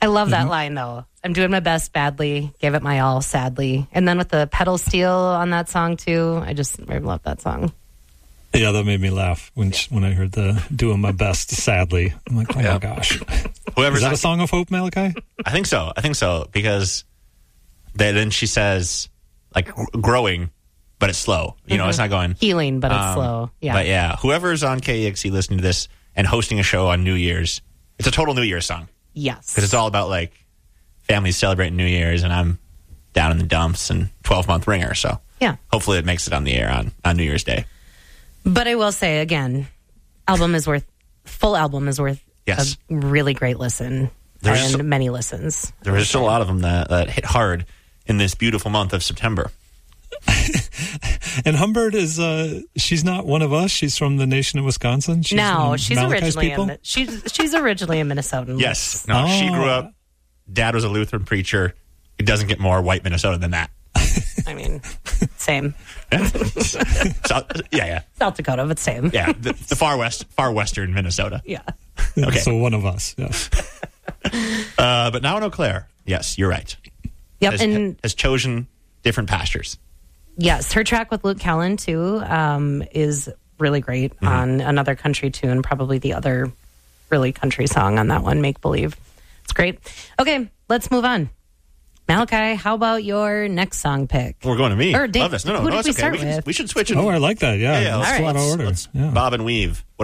I love that line, though. I'm doing my best badly, gave it my all sadly. And then with the pedal steel on that song, too, I love that song. Yeah, that made me laugh when I heard the doing my best sadly. I'm like, oh my gosh. Is that a song of hope, Malachi? I think so. Because then she says, like, growing, but it's slow. You know, it's not going... Healing, but it's slow. Yeah. But yeah, whoever's on KEXE listening to this and hosting a show on New Year's, it's a total New Year's song. Yes. Because it's all about, like, families celebrating New Year's, and I'm down in the dumps and 12-month ringer. So yeah, hopefully it makes it on the air on New Year's Day. But I will say, again, full album is worth a really great listen and many listens. There's just a lot of them that hit hard in this beautiful month of September. And Humbert is, she's not one of us. She's from the nation of Wisconsin. She's originally a Minnesotan. Yes. No, she grew up, dad was a Lutheran preacher. It doesn't get more white Minnesota than that. I mean, same. Yeah. South Dakota, but same. Yeah, the far western Minnesota. Yeah. Okay. So one of us, yes. But now in Eau Claire, yes, you're right. Yep, has chosen different pastures. Yes, her track with Luke Callan, too, is really great on another country tune, probably the other really country song on that one, Make Believe. It's great. Okay, let's move on. Malachi, how about your next song pick? We're going to me. Or Dave, love this. No, who did it's we okay. start with? We should switch it. Oh, I like that. Yeah, Let's out of order. Let's bob and weave. What